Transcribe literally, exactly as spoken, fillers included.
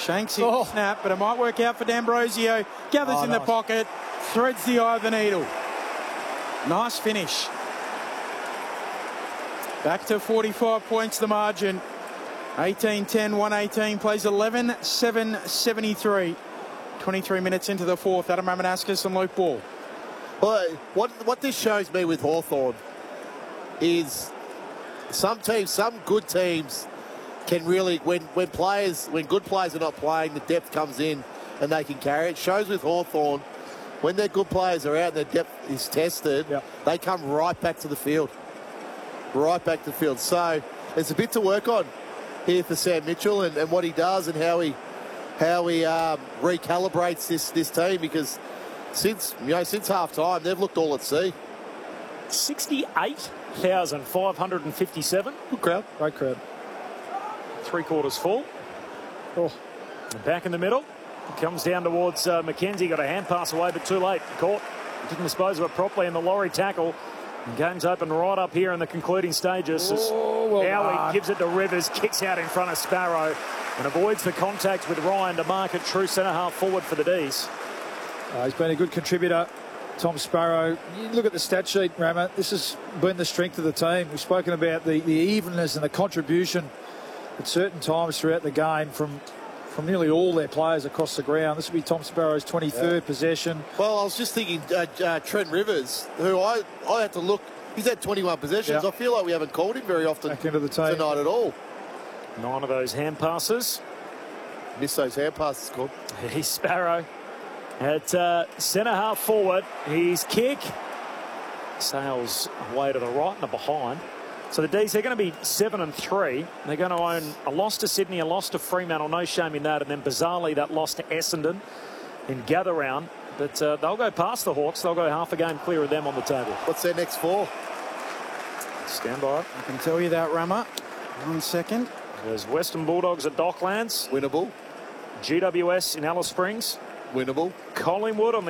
Shanks it, Oh. snap, but it might work out for D'Ambrosio. Gathers Oh, in nice. the pocket, threads the eye of the needle. Nice finish. Back to forty-five points the margin. eighteen ten, one eighteen, plays eleven seven seventy-three. twenty-three minutes into the fourth. Adam Ramanauskas and Luke Ball. Well, what, what this shows me with Hawthorn is some teams, some good teams can really, when, when players, when good players are not playing, the depth comes in and they can carry it. It shows with Hawthorn, when their good players are out and their depth is tested, yep. they come right back to the field. Right back to the field. So there's a bit to work on here for Sam Mitchell and, and what he does and how he how he um, recalibrates this this team, because since you know since half time they've looked all at sea. sixty-eight thousand five hundred fifty-seven. Good crowd. Great crowd. Three quarters full. Oh. And back in the middle. Comes down towards uh, McKenzie. Got a hand pass away, but too late. Caught. Didn't dispose of it properly in the Laurie tackle. And game's open right up here in the concluding stages. Oh, well now done. he gives it to Rivers. Kicks out in front of Sparrow. And avoids the contact with Ryan to mark it true centre half forward for the D's. Uh, he's been a good contributor, Tom Sparrow. You look at the stat sheet, Rama. This has been the strength of the team. We've spoken about the, the evenness and the contribution at certain times throughout the game from from nearly all their players across the ground. This will be Tom Sparrow's twenty-third yeah. possession. Well, I was just thinking uh, uh, Trent Rivers, who I, I had to look. He's had twenty-one possessions. Yeah. I feel like we haven't called him very often back into the team tonight at all. Nine of those hand passes. Missed those hand passes, Cobb. He's Sparrow at uh, centre half forward. His kick sails away to the right and the behind. So the D's, they're going to be seven and three. They're going to own a loss to Sydney, a loss to Fremantle, no shame in that, and then bizarrely that loss to Essendon in gather round. But uh, they'll go past the Hawks. They'll go half a game clear of them on the table. What's their next four? Stand by. I can tell you that, Rama. One second. There's Western Bulldogs at Docklands. Winnable. G W S in Alice Springs. Winnable. Collingwood on the